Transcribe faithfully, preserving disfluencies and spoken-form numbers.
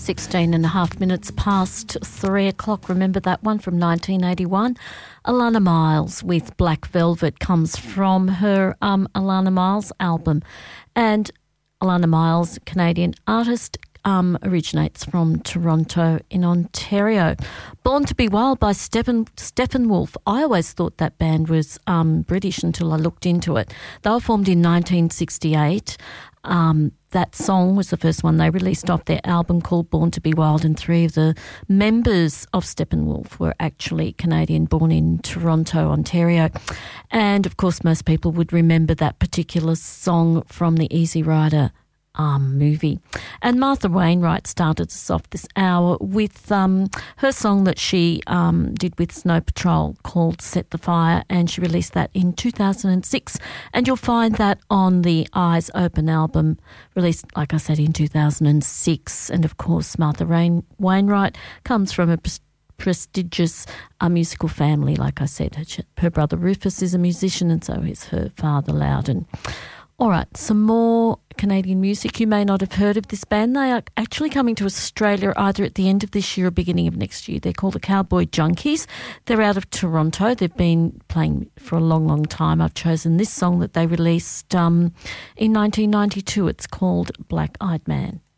sixteen and a half minutes past three o'clock. Remember that one from nineteen eighty-one? Alannah Myles with Black Velvet comes from her um, Alannah Myles album. And Alannah Myles, Canadian artist, um, originates from Toronto in Ontario. Born to Be Wild by Steppen, Steppenwolf. I always thought that band was um, British until I looked into it. They were formed in nineteen sixty-eight. Um, that song was the first one they released off their album called Born to Be Wild, and three of the members of Steppenwolf were actually Canadian, born in Toronto, Ontario. And, of course, most people would remember that particular song from the Easy Rider Um, movie. And Martha Wainwright started us off this hour with um, her song that she um, did with Snow Patrol called Set the Fire, and she released that in two thousand six, and you'll find that on the Eyes Open album released, like I said, in two thousand six. And of course Martha Rain- Wainwright comes from a pres- prestigious uh, musical family. Like I said, her, her brother Rufus is a musician, and so is her father Loudon. All right, some more Canadian music. You may not have heard of this band. They are actually coming to Australia either at the end of this year or beginning of next year. They're called the Cowboy Junkies. They're out of Toronto. They've been playing for a long, long time. I've chosen this song that they released um, in nineteen ninety-two. It's called Black Eyed Man.